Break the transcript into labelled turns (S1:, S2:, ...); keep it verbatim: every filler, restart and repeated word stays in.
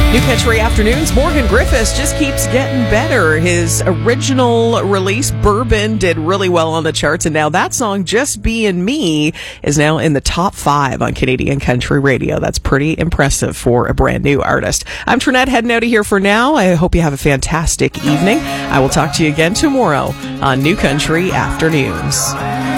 S1: New Country Afternoons, Morgan Griffiths just keeps getting better. His original release, Bourbon, did really well on the charts, and now that song, Just Being Me, is now in the top five on Canadian country radio. That's pretty impressive for a brand new artist. I'm Trinette, heading out of here for now. I hope you have a fantastic evening. I will talk to you again tomorrow on New Country Afternoons.